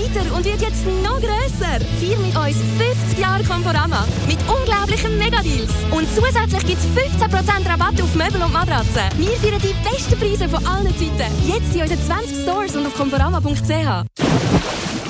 weiter und wird jetzt noch grösser. Feier mit uns 50 Jahre Conforama mit unglaublichen Megadeals. Und zusätzlich gibt es 15% Rabatt auf Möbel und Matratzen. Wir feiern die besten Preise von allen Zeiten. Jetzt in unseren 20 Stores und auf conforama.ch.